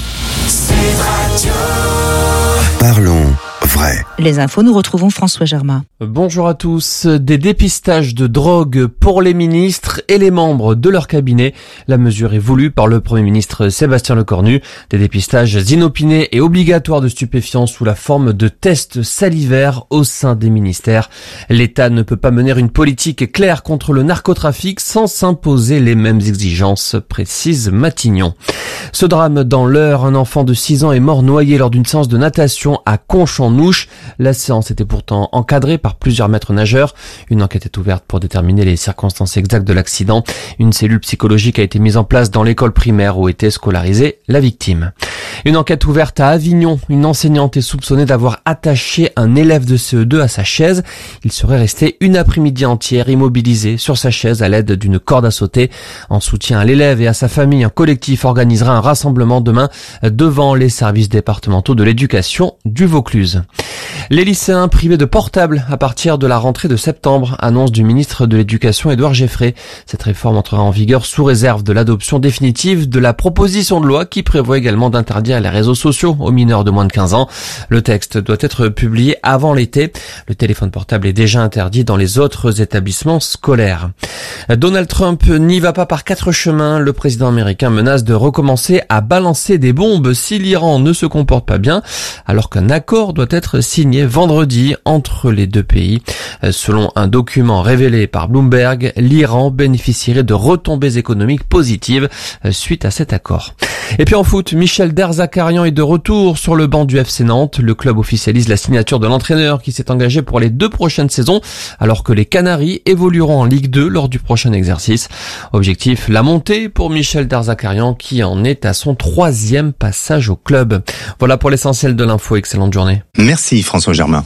Parlons vrai. Les infos, nous retrouvons François Germain. Bonjour à tous. Des dépistages de drogue pour les ministres et les membres de leur cabinet. La mesure est voulue par le Premier ministre Sébastien Lecornu. Des dépistages inopinés et obligatoires de stupéfiants sous la forme de tests salivaires au sein des ministères. L'État ne peut pas mener une politique claire contre le narcotrafic sans s'imposer les mêmes exigences, précise Matignon. Ce drame dans l'Eure, un enfant de six ans est mort noyé lors d'une séance de natation à Conches-en-Ouche. La séance était pourtant encadrée par plusieurs maîtres nageurs. Une enquête est ouverte pour déterminer les circonstances exactes de l'accident. Une cellule psychologique a été mise en place dans l'école primaire où était scolarisée la victime. Une enquête ouverte à Avignon. Une enseignante est soupçonnée d'avoir attaché un élève de C E deux à sa chaise. Il serait resté une après-midi entière immobilisé sur sa chaise à l'aide d'une corde à sauter. En soutien à l'élève et à sa famille, un collectif organisera un rassemblement demain devant les services départementaux de l'éducation du Vaucluse. Les lycéens privés de portables à partir de la rentrée de septembre, annonce du ministre de l'Éducation Édouard Geffray. Cette réforme entrera en vigueur sous réserve de l'adoption définitive de la proposition de loi qui prévoit également d'interdire les réseaux sociaux aux mineurs de moins de quinze ans. Le texte doit être publié avant l'été. Le téléphone portable est déjà interdit dans les autres établissements scolaires. Donald Trump n'y va pas par quatre chemins. Le président américain menace de recommencer à balancer des bombes si l'Iran ne se comporte pas bien, alors qu'un accord doit être signé vendredi entre les deux pays. Selon un document révélé par Bloomberg, l'Iran bénéficierait de retombées économiques positives suite à cet accord. Et puis en foot, Michel Derzakarian est de retour sur le banc du F C Nantes. Le club officialise la signature de l'entraîneur qui s'est engagé pour les deux prochaines saisons, alors que les Canaries évolueront en Ligue deux lors du prochain exercice. Objectif, la montée pour Michel Derzakarian qui en est à son troisième passage au club. Voilà pour l'essentiel de l'info. Excellente journée. Merci François Germain.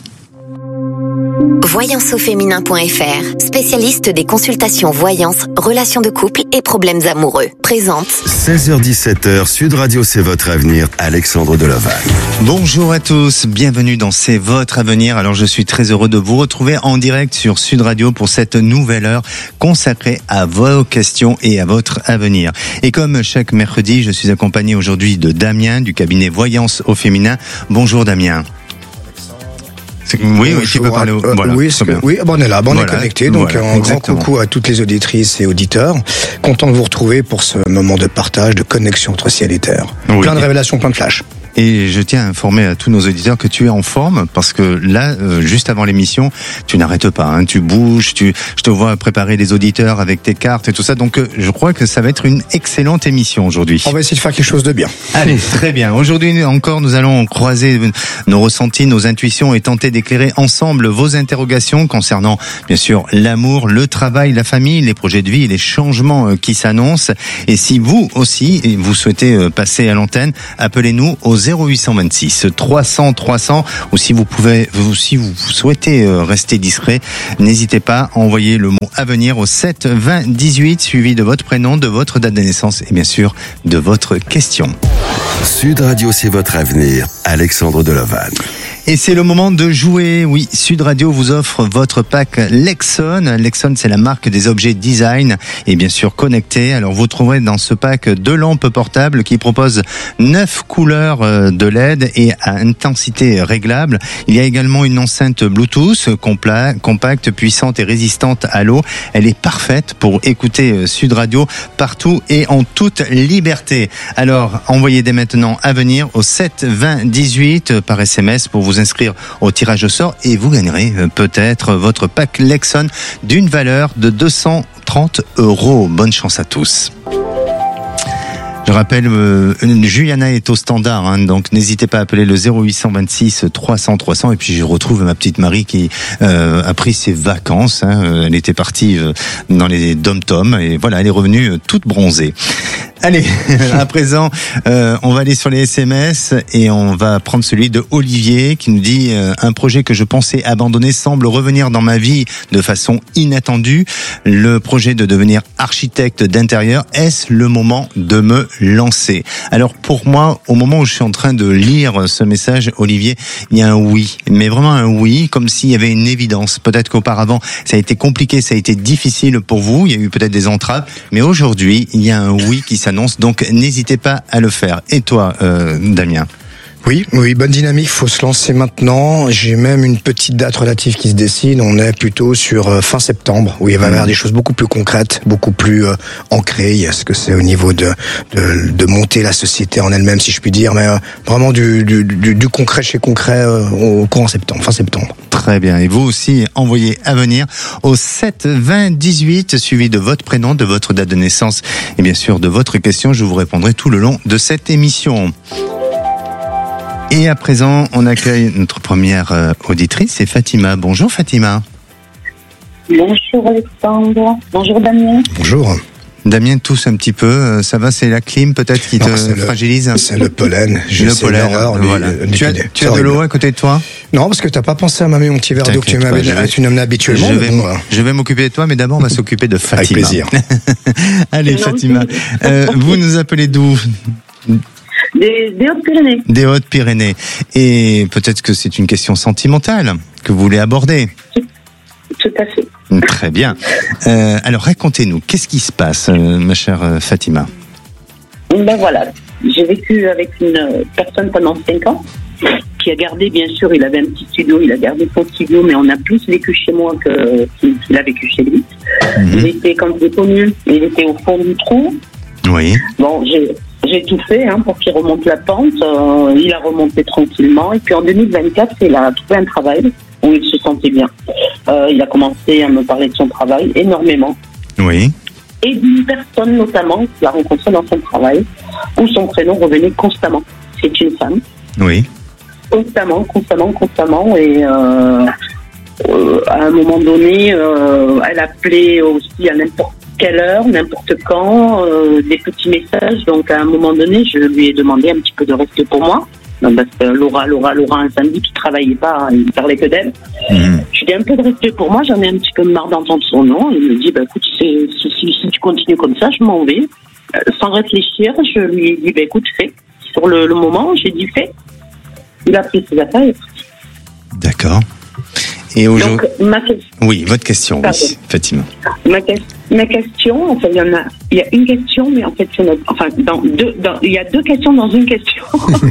voyance au féminin point f r, spécialiste des consultations voyance, relations de couple et problèmes amoureux. Présente. seize heures dix-sept heures, Sud Radio, c'est votre avenir. Alexandre Delaval. Bonjour à tous, bienvenue dans C'est votre avenir. Alors je suis très heureux de vous retrouver en direct sur Sud Radio pour cette nouvelle heure consacrée à vos questions et à votre avenir. Et comme chaque mercredi, je suis accompagné aujourd'hui de Damien du cabinet Voyance au féminin. Bonjour Damien. Oui, oui, tu peux parler. Au... Euh, voilà, oui, oui, bon, on est là, bon, voilà, on est connecté. Donc, voilà, un exactement. grand coucou à toutes les auditrices et auditeurs. Content de vous retrouver pour ce moment de partage, de connexion entre ciel et terre. Oui. Plein de révélations, plein de flashs. Et je tiens à informer à tous nos auditeurs que tu es en forme parce que là, euh, juste avant l'émission, tu n'arrêtes pas, hein, tu bouges, tu, je te vois préparer les auditeurs avec tes cartes et tout ça. Donc, euh, je crois que ça va être une excellente émission aujourd'hui. On va essayer de faire quelque chose de bien. Allez, très bien. Aujourd'hui encore, nous allons croiser nos ressentis, nos intuitions et tenter d'éclairer ensemble vos interrogations concernant, bien sûr, l'amour, le travail, la famille, les projets de vie et les changements qui s'annoncent. Et si vous aussi, vous souhaitez passer à l'antenne, appelez-nous au zéro huit cent vingt-six trois cents trois cents ou si vous pouvez, ou si vous souhaitez rester discret, n'hésitez pas à envoyer le mot avenir au sept vingt dix-huit suivi de votre prénom, de votre date de naissance et bien sûr de votre question. Sud Radio, c'est votre avenir. Alexandre Delaval. Et c'est le moment de jouer. Oui, Sud Radio vous offre votre pack Lexon. Lexon, c'est la marque des objets design et bien sûr connectés. Alors vous trouverez dans ce pack deux lampes portables qui proposent neuf couleurs de L E D et à intensité réglable. Il y a également une enceinte Bluetooth compacte, puissante et résistante à l'eau. Elle est parfaite pour écouter Sud Radio partout et en toute liberté. Alors envoyez dès maintenant à venir au sept vingt dix-huit par S M S pour vous inscrire au tirage au sort et vous gagnerez peut-être votre pack Lexon d'une valeur de deux cent trente euros. Bonne chance à tous. Je rappelle, euh, Juliana est au standard, hein, donc n'hésitez pas à appeler le zéro huit cent vingt-six trois cents trois cents. Et puis je retrouve ma petite Marie qui euh, a pris ses vacances. Hein, elle était partie euh, dans les dom-toms et voilà, elle est revenue euh, toute bronzée. Allez, à présent, euh, on va aller sur les S M S et on va prendre celui de Olivier qui nous dit euh, un projet que je pensais abandonner semble revenir dans ma vie de façon inattendue. Le projet de devenir architecte d'intérieur, est-ce le moment de me lancer? Alors pour moi, au moment où je suis en train de lire ce message, Olivier, il y a un oui, mais vraiment un oui, comme s'il y avait une évidence. Peut-être qu'auparavant, ça a été compliqué, ça a été difficile pour vous, il y a eu peut-être des entraves, mais aujourd'hui, il y a un oui qui s'annonce. Donc n'hésitez pas à le faire. Et toi, euh, Damien? Oui, oui, bonne dynamique, faut se lancer maintenant. J'ai même une petite date relative qui se dessine. On est plutôt sur euh, fin septembre, où il va y avoir des choses beaucoup plus concrètes, beaucoup plus euh, ancrées. Il y a ce que c'est au niveau de, de de monter la société en elle-même, si je puis dire, mais euh, vraiment du, du du du concret chez concret euh, au courant septembre, fin septembre. Très bien. Et vous aussi, envoyez à venir au sept vingt dix-huit, suivi de votre prénom, de votre date de naissance et bien sûr de votre question. Je vous répondrai tout le long de cette émission. Et à présent, on accueille notre première euh, auditrice, c'est Fatima. Bonjour Fatima. Bonjour Alexandre. Bonjour Damien. Bonjour. Damien tousse un petit peu, ça va, c'est la clim peut-être qui non, te fragilise? C'est le pollen. J'ai le pollen, voilà. Le, tu as, tu as de l'eau à côté de toi? Non, parce que t'as pas pensé à m'amener mon petit verre d'eau que tu m'amenais habituellement. Je vais, je vais m'occuper de toi, mais d'abord on va s'occuper de Fatima. Avec plaisir. Allez Fatima, euh, vous nous appelez d'où? Des, des Hautes-Pyrénées. Des Hautes-Pyrénées. Et peut-être que c'est une question sentimentale que vous voulez aborder. Tout, tout à fait. Très bien. Euh, alors racontez-nous, qu'est-ce qui se passe, euh, ma chère euh, Fatima? Ben voilà, j'ai vécu avec une personne pendant cinq ans qui a gardé, bien sûr, il avait un petit studio, il a gardé son studio, mais on a plus vécu chez moi que qu'il a vécu chez lui. Mm-hmm. Il était, quand il est connu, il était au fond du trou. Oui. Bon, j'ai... J'ai tout fait hein, pour qu'il remonte la pente. Euh, il a remonté tranquillement. Et puis en deux mille vingt-quatre, il a trouvé un travail où il se sentait bien. Euh, il a commencé à me parler de son travail énormément. Oui. Et d'une personne notamment qu'il a rencontrée dans son travail, où son prénom revenait constamment. C'est une femme. Oui. Constamment, constamment, constamment. Et euh, euh, à un moment donné, euh, elle appelait aussi à n'importe quelle heure, n'importe quand, euh, des petits messages. Donc à un moment donné, je lui ai demandé un petit peu de rester pour moi. Donc, parce que Laura, Laura, Laura, un samedi qui travaillait pas, il parlait que d'elle. Mmh. Je lui ai un peu de respect pour moi, j'en ai un petit peu marre d'entendre son nom. Il me dit, bah écoute, si, si, si, si tu continues comme ça, je m'en vais. Euh, sans réfléchir, je lui ai dit, bah écoute, fais. Sur le, le moment, j'ai dit, fais. Il a pris ses affaires et est parti. D'accord. Et aujourd'hui. Ma question. Oui, votre question, oui, Fatima. Ma, que... ma question, enfin, il y en a, il y a une question, mais en fait, il y en a, enfin, dans deux, dans, il y a deux questions dans une question.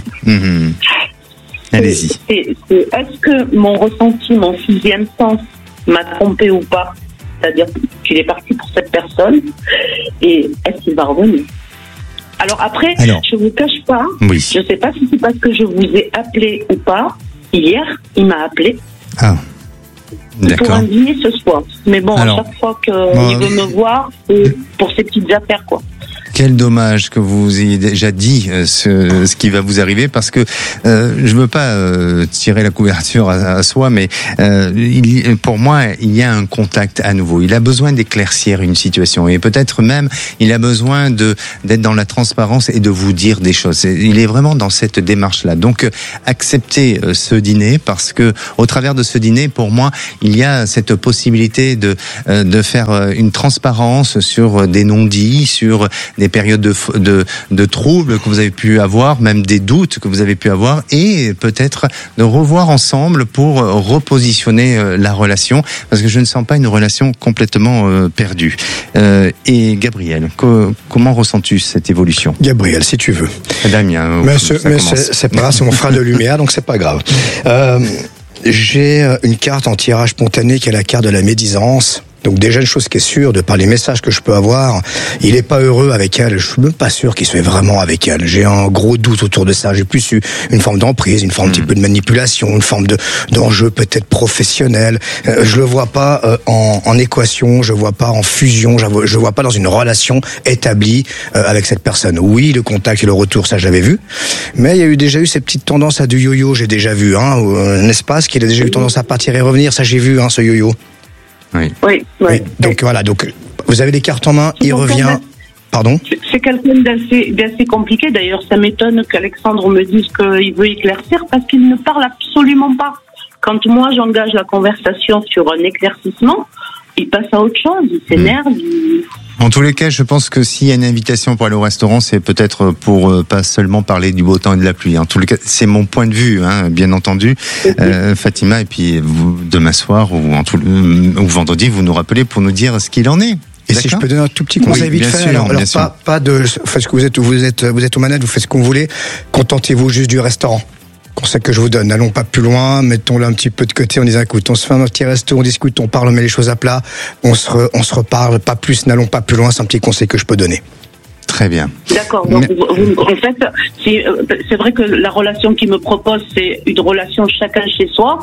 mmh. Allez-y. C'est, c'est, est-ce que mon ressenti, mon sixième sens m'a trompé ou pas? C'est-à-dire qu'il est parti pour cette personne, et est-ce qu'il va revenir? Alors après, Alors, je vous cache pas, oui. Je sais pas si c'est parce que je vous ai appelé ou pas. Hier, il m'a appelé. Ah. D'accord. Pour un dîner ce soir. Mais bon, Alors, à chaque fois qu'il bon, veut me voir, c'est pour ses petites affaires, quoi. Quel dommage que vous ayez déjà dit euh, ce, ce qui va vous arriver, parce que euh, je veux pas euh, tirer la couverture à, à soi, mais euh, il, pour moi, il y a un contact à nouveau. Il a besoin d'éclaircir une situation, et peut-être même il a besoin de d'être dans la transparence et de vous dire des choses. Il est vraiment dans cette démarche-là. Donc, euh, acceptez euh, ce dîner, parce que au travers de ce dîner, pour moi, il y a cette possibilité de euh, de faire euh, une transparence sur des non-dits, sur des périodes de, de, de troubles que vous avez pu avoir, même des doutes que vous avez pu avoir, et peut-être de revoir ensemble pour repositionner la relation, parce que je ne sens pas une relation complètement euh, perdue. Euh, et Gabriel, co- comment ressens-tu cette évolution? Gabriel, si tu veux. Damien, mais, ce, mais c'est, c'est pas grave, c'est mon frère de lumière, donc c'est pas grave. Euh, j'ai une carte en tirage spontané qui est la carte de la médisance. Donc déjà, une chose qui est sûre, de par les messages que je peux avoir, il est pas heureux avec elle. Je suis même pas sûr qu'il soit vraiment avec elle. J'ai un gros doute autour de ça. J'ai plus eu une forme d'emprise, une forme mmh. un petit peu de manipulation, une forme de d'enjeu peut-être professionnel. Euh, je le vois pas euh, en, en équation, je vois pas en fusion, je vois, je vois pas dans une relation établie euh, avec cette personne. Oui, le contact et le retour, ça j'avais vu. Mais il y a eu déjà eu ces petites tendances à du yo-yo, j'ai déjà vu, hein, un espace qu'il a déjà eu tendance à partir et revenir, ça j'ai vu, hein, ce yo-yo. Oui. Oui, oui. oui. Donc voilà, donc vous avez les cartes en main, il revient, Pardon ? C'est quelqu'un d'assez, d'assez compliqué. D'ailleurs, ça m'étonne qu'Alexandre me dise qu'il veut éclaircir parce qu'il ne parle absolument pas. Quand moi, j'engage la conversation sur un éclaircissement, il passe à autre chose. Il s'énerve. Mmh. Il... En tous les cas, je pense que s'il y a une invitation pour aller au restaurant, c'est peut-être pour euh, pas seulement parler du beau temps et de la pluie. En tous les cas, c'est mon point de vue, hein, bien entendu. Euh, Fatima, et puis vous, demain soir ou, en tout, ou vendredi, vous nous rappelez pour nous dire ce qu'il en est. Et D'accord. Si je peux donner un tout petit conseil oui, vite fait, sûr, alors, alors pas, pas de, parce que vous êtes, vous êtes, vous êtes aux manettes, vous faites ce que vous voulez, contentez-vous juste du restaurant. Conseil que je vous donne, n'allons pas plus loin, mettons-le un petit peu de côté en disant écoute, on se fait un petit resto, on discute, on parle, on met les choses à plat, on se, re, on se reparle, pas plus, n'allons pas plus loin, c'est un petit conseil que je peux donner. Très bien. D'accord, donc Mais... vous, en fait, c'est, c'est vrai que la relation qu'il me propose, c'est une relation chacun chez soi.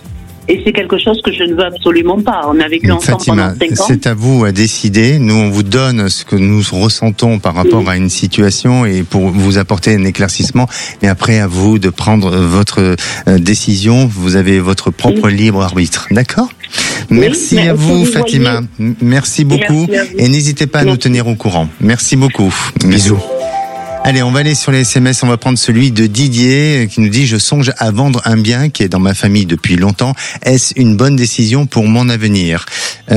Et c'est quelque chose que je ne veux absolument pas. On a vécu ensemble Fatima, pendant cinq ans. C'est à vous à décider. Nous, on vous donne ce que nous ressentons par rapport oui. à une situation et pour vous apporter un éclaircissement. Mais après, à vous de prendre votre décision. Vous avez votre propre oui. libre arbitre. D'accord ? Oui, Merci à vous, vous Fatima. Voyez. Merci beaucoup. Merci et n'hésitez pas à Merci. nous tenir au courant. Merci beaucoup. Bisous. Allez, on va aller sur les S M S, on va prendre celui de Didier qui nous dit « Je songe à vendre un bien qui est dans ma famille depuis longtemps. Est-ce une bonne décision pour mon avenir ?»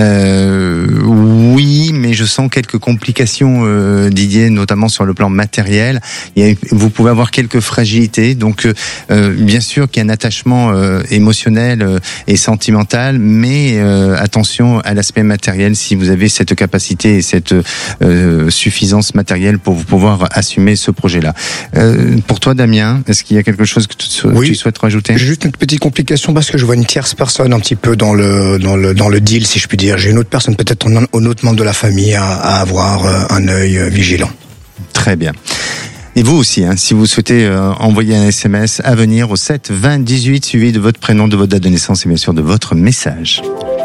euh, Oui, mais je sens quelques complications, euh, Didier, notamment sur le plan matériel. Il y a, vous pouvez avoir quelques fragilités, donc euh, bien sûr qu'il y a un attachement euh, émotionnel euh, et sentimental, mais euh, attention à l'aspect matériel si vous avez cette capacité et cette euh, suffisance matérielle pour pouvoir assumer ce projet-là. Euh, pour toi, Damien, est-ce qu'il y a quelque chose que tu, oui. tu souhaites rajouter ? Juste une petite complication parce que je vois une tierce personne un petit peu dans le dans le dans le deal, si je puis dire. J'ai une autre personne, peut-être un, un autre membre de la famille, à, à avoir un œil vigilant. Très bien. Et vous aussi, hein, si vous souhaitez euh, envoyer un S M S à venir au sept vingt dix-huit, suivi de votre prénom, de votre date de naissance et bien sûr de votre message.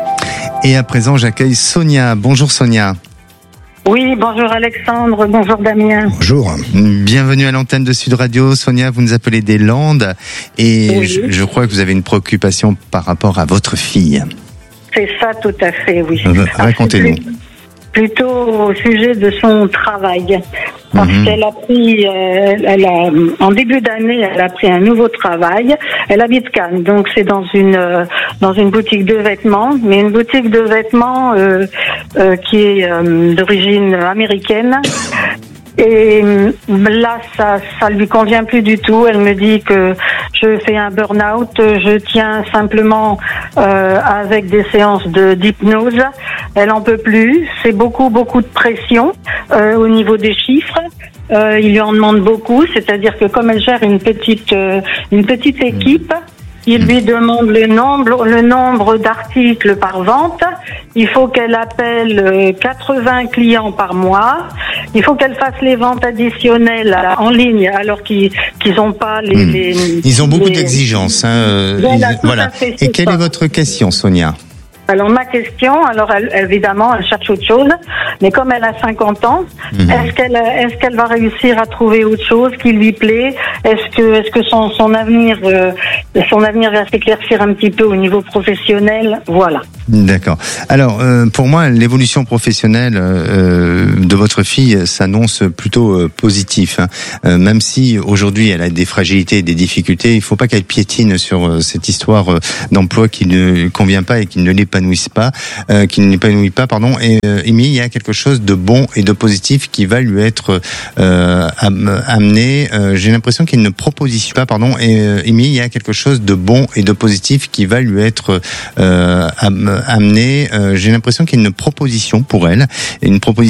Et à présent, j'accueille Sonia. Bonjour Sonia. Oui, bonjour Alexandre, bonjour Damien. Bonjour. Bienvenue à l'antenne de Sud Radio. Sonia, vous nous appelez des Landes et oui. je, je crois que vous avez une préoccupation par rapport à votre fille. C'est ça, tout à fait, oui. Euh, racontez-nous. Plutôt au sujet de son travail. Parce mmh. qu'elle a pris, euh, elle a, en début d'année, elle a pris un nouveau travail. Elle habite Cannes, donc c'est dans une euh, dans une boutique de vêtements, mais une boutique de vêtements euh, euh, qui est euh, d'origine américaine. Et là, ça, ça lui convient plus du tout. Elle me dit que je fais un burn-out. Je tiens simplement euh, avec des séances de d'hypnose. Elle en peut plus. C'est beaucoup, beaucoup de pression euh, au niveau des chiffres. Euh, il lui en demande beaucoup. C'est-à-dire que comme elle gère une petite, euh, une petite équipe. Il lui demande le nombre, le nombre d'articles par vente. Il faut qu'elle appelle quatre-vingts clients par mois. Il faut qu'elle fasse les ventes additionnelles en ligne alors qu'ils qu'ils ont pas les, mmh. les Ils ont beaucoup les... d'exigences. Hein. Voilà. Ils... voilà. Fait, Et quelle ça. est votre question, Sonia ? Alors ma question, alors elle, évidemment, elle cherche autre chose, mais comme elle a cinquante ans, mmh. est-ce qu'elle est-ce qu'elle va réussir à trouver autre chose qui lui plaît ? Est-ce que est-ce que son son avenir euh, son avenir va s'éclaircir un petit peu au niveau professionnel ? Voilà. D'accord. Alors euh, pour moi, l'évolution professionnelle euh, de votre fille s'annonce plutôt euh, positif. Hein. Euh, même si aujourd'hui elle a des fragilités, et des difficultés, il faut pas qu'elle piétine sur euh, cette histoire euh, d'emploi qui ne convient pas et qui ne l'épanouisse pas, euh, qui ne l'épanouit pas, pardon. Et euh, Émilie, il y a quelque chose de bon et de positif qui va lui être euh, amené. Euh, j'ai l'impression qu'il y a une proposition, pas, pardon. Et euh, Émilie, il y a quelque chose de bon et de positif qui va lui être euh, amené. Euh, j'ai l'impression qu'il y a une proposition pour elle, une proposition